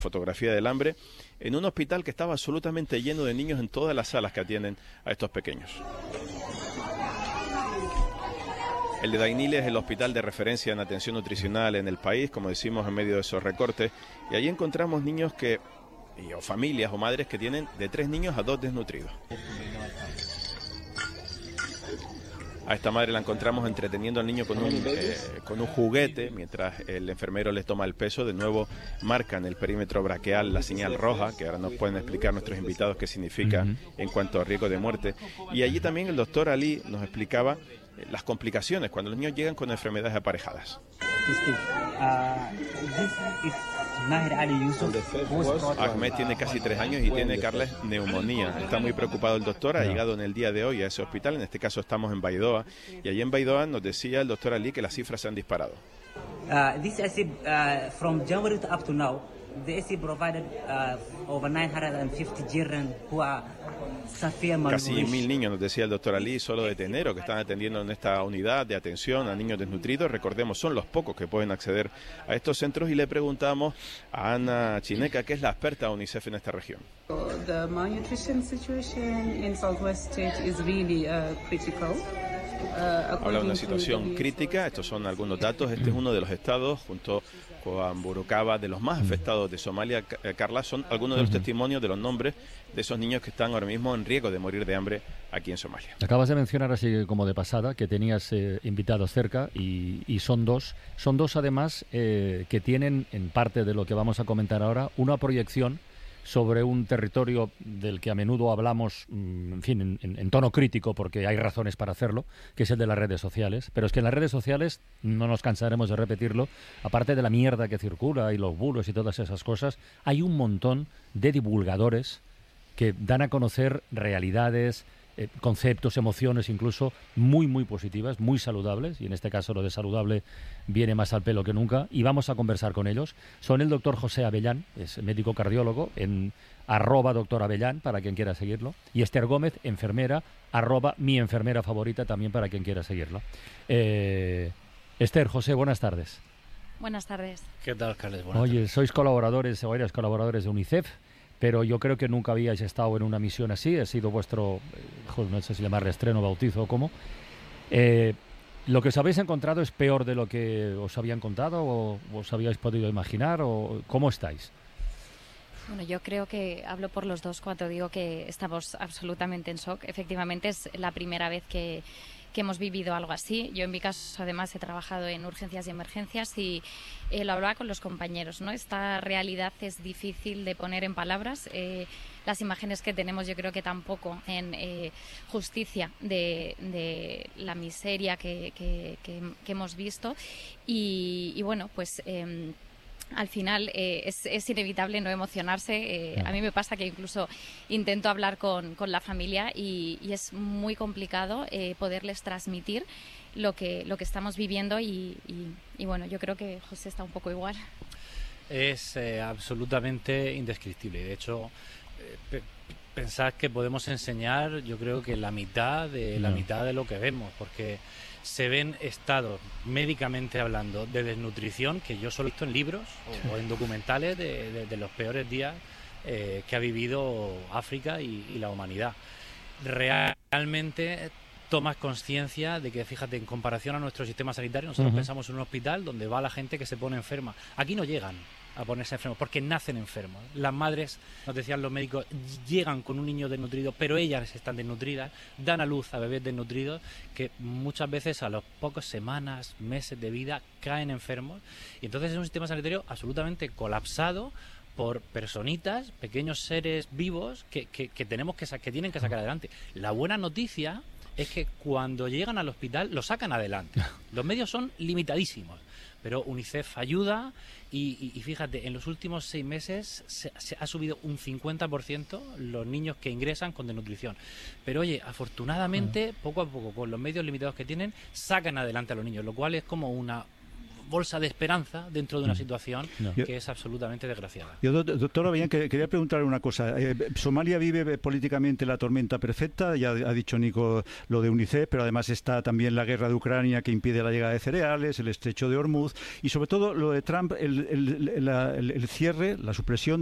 fotografía del hambre, en un hospital que estaba absolutamente lleno de niños en todas las salas que atienden a estos pequeños. El de Dainil es el hospital de referencia en atención nutricional en el país, como decimos, en medio de esos recortes, y allí encontramos niños o familias o madres que tienen de 3 niños a 2 desnutridos. A esta madre la encontramos entreteniendo al niño con un juguete, mientras el enfermero les toma el peso. De nuevo marcan el perímetro braquial la señal roja, que ahora nos pueden explicar nuestros invitados qué significa en cuanto a riesgo de muerte. Y allí también el doctor Ali nos explicaba las complicaciones cuando los niños llegan con enfermedades aparejadas. Ahmed tiene casi 3 años y tiene, Carles, neumonía. Está muy preocupado el doctor, ha llegado en el día de hoy a ese hospital, en este caso estamos en Baidoa, y allí en Baidoa nos decía el doctor Ali que las cifras se han disparado. From January to up to now, the AC provided over 950 children who are severe malnourished. Casi 1000 niños, nos decía el doctor Ali, solo de enero, que están atendiendo en esta unidad de atención a niños desnutridos. Recordemos, son los pocos que pueden acceder a estos centros, y le preguntamos a Ana Chineca, que es la experta de UNICEF en esta región. The malnutrition situation in Southwest State is really critical. Habla de una situación crítica. Estos son algunos datos. Este es uno de los estados, junto con Burukaba, de los más afectados de Somalia. Carla, son algunos de los testimonios de los nombres de esos niños que están ahora mismo en riesgo de morir de hambre aquí en Somalia. Acabas de mencionar así como de pasada que tenías invitados cerca y son dos además que tienen, en parte de lo que vamos a comentar ahora, una proyección sobre un territorio del que a menudo hablamos, en fin, en tono crítico, porque hay razones para hacerlo, que es el de las redes sociales. Pero es que en las redes sociales, no nos cansaremos de repetirlo, aparte de la mierda que circula y los bulos y todas esas cosas, hay un montón de divulgadores que dan a conocer realidades, conceptos, emociones incluso muy, muy positivas, muy saludables, y en este caso lo de saludable viene más al pelo que nunca, y vamos a conversar con ellos. Son el doctor José Avellán, es médico cardiólogo, en @doctor Avellán, para quien quiera seguirlo, y Esther Gómez, enfermera, @mi enfermera favorita, también para quien quiera seguirlo. Esther, José, buenas tardes. Buenas tardes. ¿Qué tal, Carles? Buenas Oye, tardes. sois colaboradores o eres colaboradores de UNICEF, pero yo creo que nunca habíais estado en una misión así. Ha sido vuestro, no sé si llamarle estreno, bautizo o cómo. ¿Lo que os habéis encontrado es peor de lo que os habían contado o os habíais podido imaginar? ¿O cómo estáis? Bueno, yo creo que hablo por los dos cuando digo que estamos absolutamente en shock. Efectivamente, es la primera vez que hemos vivido algo así. Yo en mi caso además he trabajado en urgencias y emergencias y lo hablaba con los compañeros, ¿no? Esta realidad es difícil de poner en palabras. Las imágenes que tenemos yo creo que tampoco en justicia de la miseria que hemos visto y bueno, pues al final es inevitable no emocionarse. A mí me pasa que incluso intento hablar con la familia y es muy complicado poderles transmitir lo que estamos viviendo y bueno, yo creo que José está un poco igual. Es absolutamente indescriptible. De hecho, pensad que podemos enseñar, yo creo que la mitad de lo que vemos, porque se ven estados, médicamente hablando, de desnutrición que yo solo he visto en libros o en documentales de los peores días que ha vivido África y la humanidad. Realmente tomas conciencia de que, fíjate, en comparación a nuestro sistema sanitario, nosotros pensamos en un hospital donde va la gente que se pone enferma. Aquí no llegan a ponerse enfermos porque nacen enfermos. Las madres, nos decían los médicos, llegan con un niño desnutrido, pero ellas están desnutridas, dan a luz a bebés desnutridos que muchas veces a las pocas semanas, meses de vida caen enfermos, y entonces es un sistema sanitario absolutamente colapsado por personitas, pequeños seres vivos que tienen que sacar adelante. La buena noticia es que cuando llegan al hospital lo sacan adelante. Los medios son limitadísimos, pero UNICEF ayuda y fíjate, en los últimos 6 meses se ha subido un 50% los niños que ingresan con desnutrición. Pero oye, afortunadamente, poco a poco, con los medios limitados que tienen, sacan adelante a los niños, lo cual es como bolsa de esperanza dentro de una situación que es absolutamente desgraciada. Yo, doctora Avellán, quería preguntarle una cosa. Somalia vive políticamente la tormenta perfecta, ya ha dicho Nico lo de UNICEF, pero además está también la guerra de Ucrania que impide la llegada de cereales, el estrecho de Hormuz y sobre todo lo de Trump, el cierre, la supresión